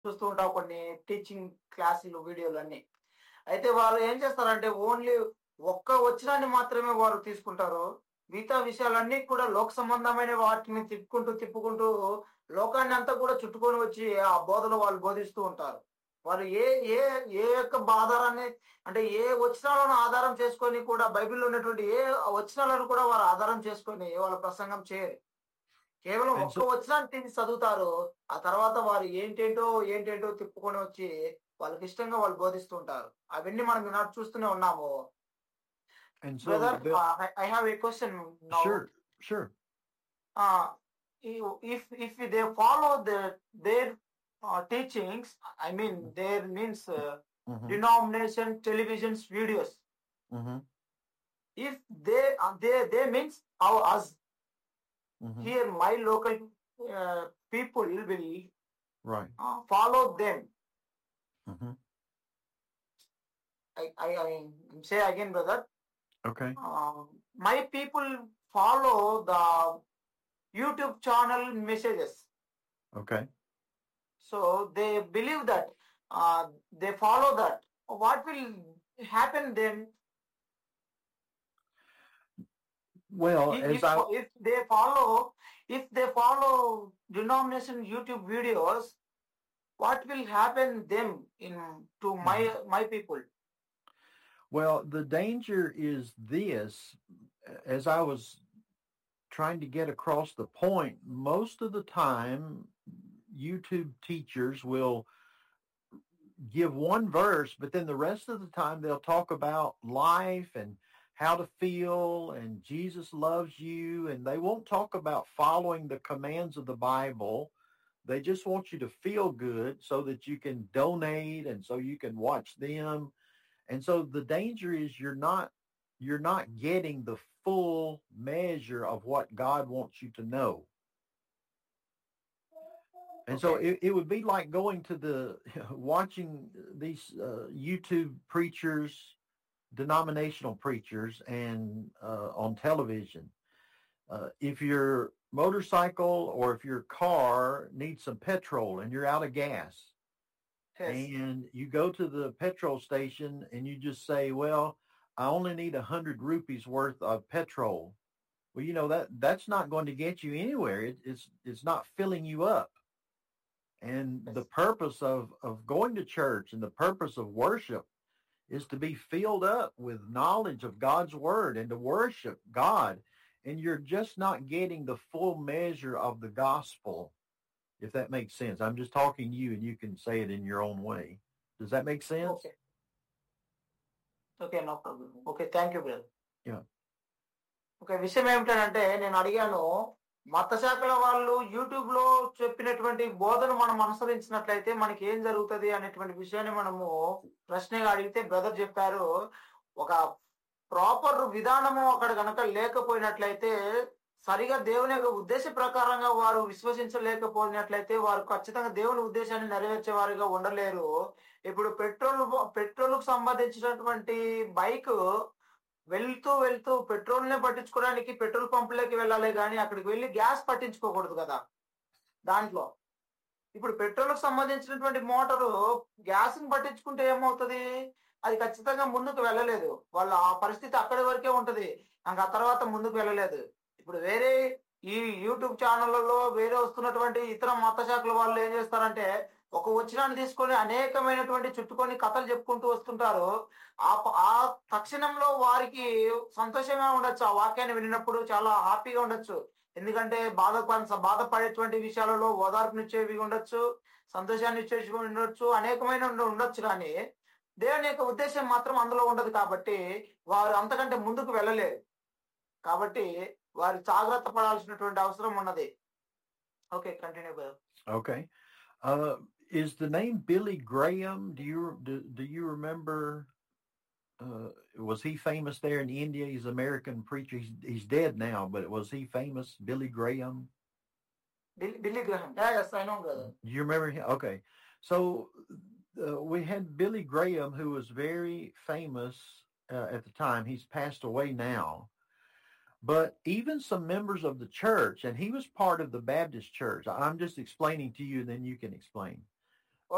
చూస్తూ ఉంటాం కొన్ని టీచింగ్ క్లాసులు, వీడియోలు అన్నీ. అయితే వాళ్ళు ఏం చేస్తారంటే ఓన్లీ ఒక్క వచనాన్ని మాత్రమే వారు తీసుకుంటారు. మిగతా విషయాలన్నీ కూడా లోక సంబంధమైన వాటిని తిప్పుకుంటూ లోకాన్ని అంతా కూడా చుట్టుకొని వచ్చి ఆ బోధలో వాళ్ళు బోధిస్తూ ఉంటారు. వారు ఏ ఏ ఏ యొక్క ఆధారాన్ని అంటే ఏ వచనాలను ఆధారం చేసుకొని కూడా బైబిల్‌లో ఉన్నటువంటి ఏ వచనాలను కూడా వారు ఆధారం చేసుకొని వాళ్ళ ప్రసంగం చేయరు. కేవలం And ఒక్క so, వచనాన్ని తీసి చదువుతారు. ఆ తర్వాత వారు ఏంటేంటో తిప్పుకొని వచ్చి వాళ్ళకిష్టంగా వాళ్ళు బోధిస్తూ ఉంటారు. అవన్నీ మనం ఈనాడు చూస్తూనే ఉన్నాము. and so, brother, Bill, I have a question now. sure, sure. Uh, if they follow their teachings, I mean their means Mm-hmm. denomination television's videos. Mm-hmm. If they means how us Mm-hmm. here my local people will Right. follow them. Mm-hmm. I say again, brother. Okay. My people follow the YouTube channel messages. Okay. So they believe that, they follow that. What will happen then Well, as I if they follow denomination YouTube videos? What will happen them to my people? well, the danger is this, as I was trying to get across the point, most of the time YouTube teachers will give one verse, but then the rest of the time they'll talk about life and how to feel and Jesus loves you, and they won't talk about following the commands of the Bible. They just want you to feel good so that you can donate and so you can watch them. And so the danger is you're not getting the full measure of what God wants you to know. And so it would be like going to watching these YouTube preachers, denominational preachers, and on television. If your motorcycle or if your car needs some petrol and you're out of gas, Yes. and you go to the petrol station and you just say, well, I only need 100 rupees worth of petrol. Well, you know, that's not going to get you anywhere. It's not filling you up. And Yes. the purpose of going to church and the purpose of worship is to be filled up with knowledge of God's word and to worship God. And you're just not getting the full measure of the gospel, if that makes sense. I'm just talking to you and you can say it in your own way. Does that make sense? Okay. Okay, no problem. Okay, thank you, brother. Yeah. Okay, విషయం ఏమిటంటే నేను అడిగాను, మత శాఖల వాళ్ళు YouTube లో చెప్పినటువంటి బోధన మనం అనుసరించినట్లయితే మనకి ఏం జరుగుతుంది అనేటువంటి విషయాన్ని మనము ప్రశ్నగా అడిగితే బ్రదర్ చెప్పారు, ఒక ప్రాపర్ విధానము అక్కడ కనుక లేకపోయినట్లయితే, సరిగా దేవుని యొక్క ఉద్దేశ ప్రకారంగా వారు విశ్వసించలేకపోయినట్లయితే వారు ఖచ్చితంగా దేవుని ఉద్దేశాన్ని నెరవేర్చే వారిగా ఉండలేరు. ఇప్పుడు పెట్రోల్కు సంబంధించినటువంటి బైక్ వెళ్తూ పెట్రోల్ నే పట్టించుకోవడానికి పెట్రోల్ పంపులోకి వెళ్ళాలి కానీ అక్కడికి వెళ్ళి గ్యాస్ పట్టించుకోకూడదు కదా. దాంట్లో ఇప్పుడు పెట్రోల్ కు సంబంధించినటువంటి మోటారు గ్యాస్ ని పట్టించుకుంటే ఏమవుతుంది, అది ఖచ్చితంగా ముందుకు వెళ్ళలేదు. వాళ్ళ ఆ పరిస్థితి అక్కడి వరకే ఉంటది, ఇంకా ఆ తర్వాత ముందుకు వెళ్ళలేదు. ఇప్పుడు వేరే ఈ యూట్యూబ్ ఛానళ్లలో వేరే వస్తున్నటువంటి ఇతర మత శాఖల వాళ్ళు ఏం చేస్తారంటే ఒక వచనాన్ని తీసుకొని అనేకమైనటువంటి చుట్టుకొని కథలు చెప్పుకుంటూ వస్తుంటారు. ఆ తక్షణంలో వారికి సంతోషంగా ఉండొచ్చు, ఆ వాక్యాన్ని వినినప్పుడు చాలా హ్యాపీగా ఉండొచ్చు. ఎందుకంటే బాధపడేటువంటి విషయాలలో ఓదార్పునిచ్చేవి ఉండొచ్చు, సంతోషాన్ని ఇచ్చేవి ఉండొచ్చు, అనేకమైన ఉండొచ్చు. కానీ దేవుని యొక్క ఉద్దేశం మాత్రం అందులో ఉండదు. కాబట్టి వారు అంతకంటే ముందుకు వెళ్ళలేరు. కాబట్టి వారు జాగ్రత్త పడాల్సినటువంటి అవసరం ఉన్నది. Okay, continue brother. Okay. Is the name Billy Graham? Do you remember? Was he famous there in India? He's an American preacher. He's dead now, but was he famous? Billy Graham. Billy Graham. Yes, I know, brother. Do you remember him? Okay. So we had Billy Graham, who was very famous at the time. He's passed away now. But even some members of the church, and he was part of the Baptist church. I'm just explaining to you, and then you can explain.